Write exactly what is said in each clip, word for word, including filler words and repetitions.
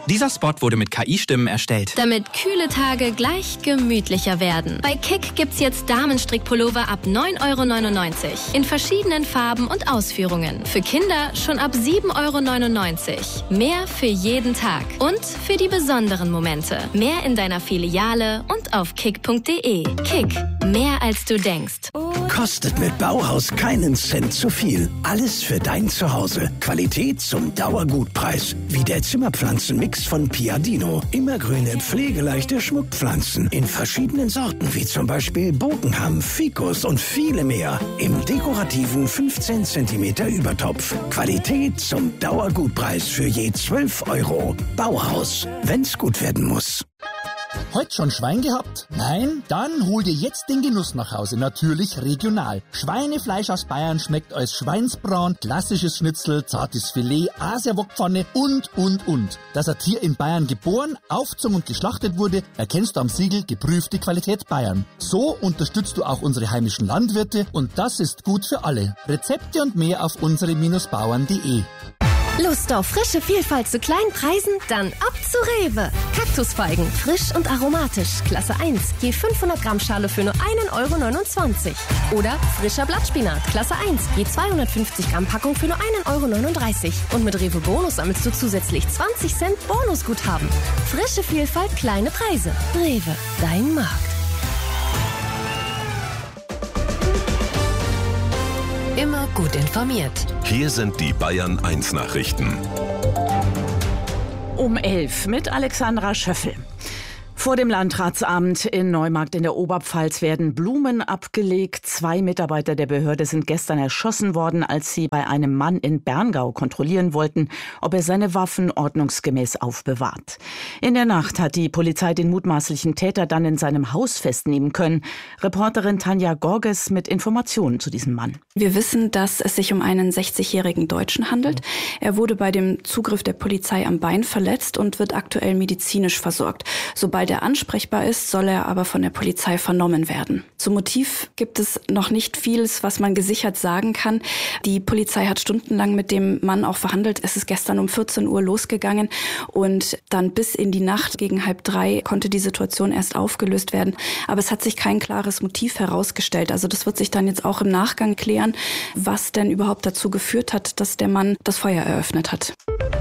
Dieser Spot wurde mit K I-Stimmen erstellt. Damit kühle Tage gleich gemütlicher werden. Bei Kick gibt's jetzt Damenstrickpullover ab neun Euro neunundneunzig. In verschiedenen Farben und Ausführungen. Für Kinder schon ab sieben Euro neunundneunzig. Mehr für jeden Tag. Und für die besonderen Momente. Mehr in deiner Filiale und auf kick punkt de. Kick. Mehr als du denkst. Kostet mit Bauhaus keinen Cent zu viel. Alles für dein Zuhause. Qualität zum Dauergutpreis. Wie der Zimmerpflanzenmix von Piadino. Immergrüne, pflegeleichte Schmuckpflanzen. In verschiedenen Sorten, wie zum Beispiel Bogenhamm, Ficus und viele mehr. Im dekorativen fünfzehn Zentimeter Übertopf. Qualität zum Dauergutpreis für je zwölf Euro. Bauhaus. Wenn's gut werden muss. Heute schon Schwein gehabt? Nein? Dann hol dir jetzt den Genuss nach Hause. Natürlich regional. Schweinefleisch aus Bayern schmeckt als Schweinsbraten, klassisches Schnitzel, zartes Filet, Asiawokpfanne und, und, und. Dass ein Tier in Bayern geboren, aufgezogen und geschlachtet wurde, erkennst du am Siegel geprüfte Qualität Bayern. So unterstützt du auch unsere heimischen Landwirte und das ist gut für alle. Rezepte und mehr auf unsere Bauern punkt de. Lust auf frische Vielfalt zu kleinen Preisen? Dann ab zu Rewe. Kaktusfeigen, frisch und aromatisch, Klasse eins, je fünfhundert Gramm Schale für nur einen Euro neunundzwanzig. Oder frischer Blattspinat, Klasse eins, je zweihundertfünfzig Gramm Packung für nur einen Euro neununddreißig. Und mit Rewe Bonus sammelst du zusätzlich zwanzig Cent Bonusguthaben. Frische Vielfalt, kleine Preise. Rewe, dein Markt. Immer gut informiert. Hier sind die Bayern eins Nachrichten. Um elf mit Alexandra Schöffel. Vor dem Landratsamt in Neumarkt in der Oberpfalz werden Blumen abgelegt. Zwei Mitarbeiter der Behörde sind gestern erschossen worden, als sie bei einem Mann in Berngau kontrollieren wollten, ob er seine Waffen ordnungsgemäß aufbewahrt. In der Nacht hat die Polizei den mutmaßlichen Täter dann in seinem Haus festnehmen können. Reporterin Tanja Gorges mit Informationen zu diesem Mann. Wir wissen, dass es sich um einen sechzigjährigen Deutschen handelt. Er wurde bei dem Zugriff der Polizei am Bein verletzt und wird aktuell medizinisch versorgt. Sobald er ansprechbar ist, soll er aber von der Polizei vernommen werden. Zum Motiv gibt es noch nicht vieles, was man gesichert sagen kann. Die Polizei hat stundenlang mit dem Mann auch verhandelt. Es ist gestern um vierzehn Uhr losgegangen und dann bis in die Nacht gegen halb drei konnte die Situation erst aufgelöst werden. Aber es hat sich kein klares Motiv herausgestellt. Also das wird sich dann jetzt auch im Nachgang klären, was denn überhaupt dazu geführt hat, dass der Mann das Feuer eröffnet hat.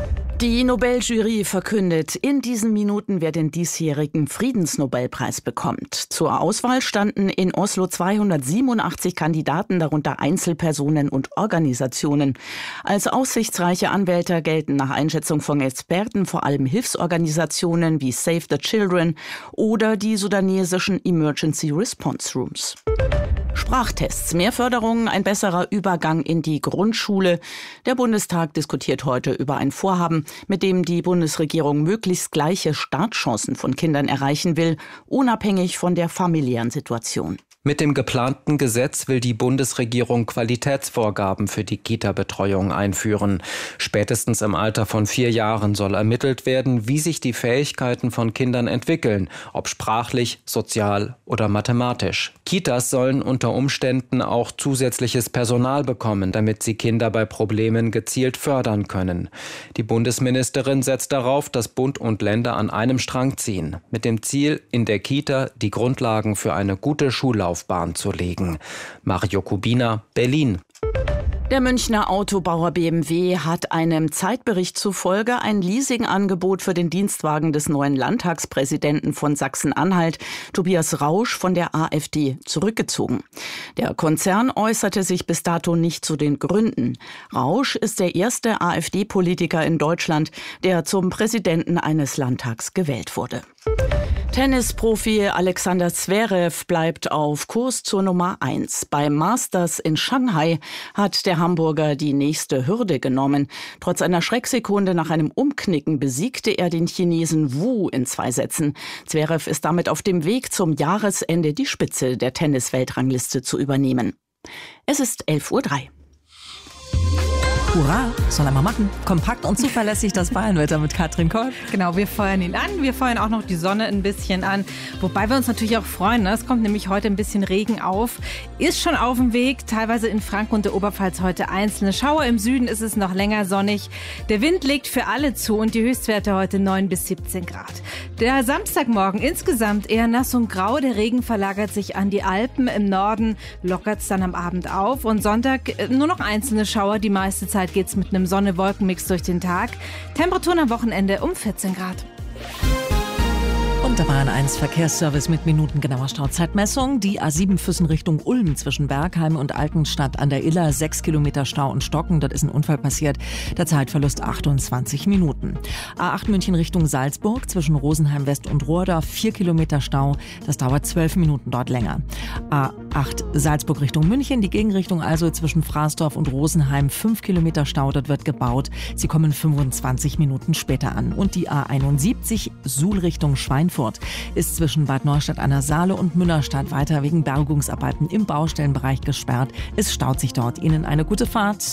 Die Nobeljury verkündet in diesen Minuten, wer den diesjährigen Friedensnobelpreis bekommt. Zur Auswahl standen in Oslo zweihundertsiebenundachtzig Kandidaten, darunter Einzelpersonen und Organisationen. Als aussichtsreiche Anwärter gelten nach Einschätzung von Experten vor allem Hilfsorganisationen wie Save the Children oder die sudanesischen Emergency Response Rooms. Sprachtests, mehr Förderung, ein besserer Übergang in die Grundschule. Der Bundestag diskutiert heute über ein Vorhaben, mit dem die Bundesregierung möglichst gleiche Startchancen von Kindern erreichen will, unabhängig von der familiären Situation. Mit dem geplanten Gesetz will die Bundesregierung Qualitätsvorgaben für die Kita-Betreuung einführen. Spätestens im Alter von vier Jahren soll ermittelt werden, wie sich die Fähigkeiten von Kindern entwickeln, ob sprachlich, sozial oder mathematisch. Kitas sollen unter Umständen auch zusätzliches Personal bekommen, damit sie Kinder bei Problemen gezielt fördern können. Die Bundesministerin setzt darauf, dass Bund und Länder an einem Strang ziehen, mit dem Ziel, in der Kita die Grundlagen für eine gute Schullaufbahn zu legen. Mario Kubina, Berlin. Der Münchner Autobauer B M W hat einem Zeitbericht zufolge ein Leasingangebot für den Dienstwagen des neuen Landtagspräsidenten von Sachsen-Anhalt, Tobias Rausch, von der AfD zurückgezogen. Der Konzern äußerte sich bis dato nicht zu den Gründen. Rausch ist der erste AfD-Politiker in Deutschland, der zum Präsidenten eines Landtags gewählt wurde. Tennisprofi Alexander Zverev bleibt auf Kurs zur Nummer eins. Beim Masters in Shanghai hat der Hamburger die nächste Hürde genommen. Trotz einer Schrecksekunde nach einem Umknicken besiegte er den Chinesen Wu in zwei Sätzen. Zverev ist damit auf dem Weg zum Jahresende die Spitze der Tennis-Weltrangliste zu übernehmen. Es ist elf Uhr drei. Hurra, soll er mal machen. Kompakt und zuverlässig das Bayernwetter mit Katrin Koll. Genau, wir feuern ihn an. Wir feuern auch noch die Sonne ein bisschen an. Wobei wir uns natürlich auch freuen. Ne? Es kommt nämlich heute ein bisschen Regen auf. Ist schon auf dem Weg. Teilweise in Franken und der Oberpfalz heute einzelne Schauer. Im Süden ist es noch länger sonnig. Der Wind legt für alle zu und die Höchstwerte heute neun bis siebzehn Grad. Der Samstagmorgen insgesamt eher nass und grau. Der Regen verlagert sich an die Alpen. Im Norden lockert es dann am Abend auf. Und Sonntag nur noch einzelne Schauer. Die meiste Zeit geht's mit einem Sonne-Wolken-Mix durch den Tag. Temperaturen am Wochenende um vierzehn Grad. Und da war ein eins Verkehrsservice mit minutengenauer Stauzeitmessung. Die A sieben Füssen Richtung Ulm zwischen Bergheim und Altenstadt an der Iller. Sechs Kilometer Stau und Stocken. Dort ist ein Unfall passiert. Der Zeitverlust achtundzwanzig Minuten. A acht München Richtung Salzburg zwischen Rosenheim West und Rohrdorf. Vier Kilometer Stau. Das dauert zwölf Minuten dort länger. A acht Salzburg Richtung München. Die Gegenrichtung also zwischen Fraßdorf und Rosenheim. Fünf Kilometer Stau. Dort wird gebaut. Sie kommen fünfundzwanzig Minuten später an. Und die A einundsiebzig Suhl Richtung Schweinfurt ist zwischen Bad Neustadt an der Saale und Münnerstadt weiter wegen Bergungsarbeiten im Baustellenbereich gesperrt. Es staut sich dort. Ihnen eine gute Fahrt.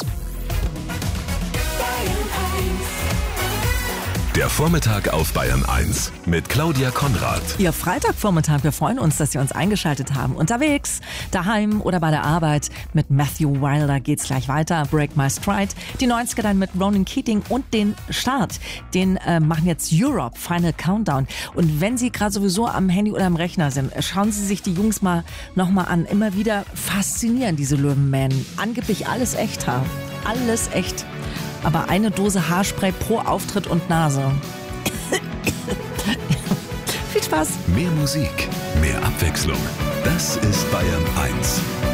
Der Vormittag auf Bayern eins mit Claudia Konrad. Ihr Freitagvormittag, wir freuen uns, dass Sie uns eingeschaltet haben. Unterwegs, daheim oder bei der Arbeit. Mit Matthew Wilder geht's gleich weiter. Break My Stride. Die neunziger dann mit Ronan Keating und den Start. Den äh, machen jetzt Europe, Final Countdown. Und wenn Sie gerade sowieso am Handy oder am Rechner sind, schauen Sie sich die Jungs mal nochmal an. Immer wieder faszinierend, diese Löwenmännen. Angeblich alles echt, ha? Alles echt. Aber eine Dose Haarspray pro Auftritt und Nase. Viel Spaß. Mehr Musik, mehr Abwechslung. Das ist Bayern eins.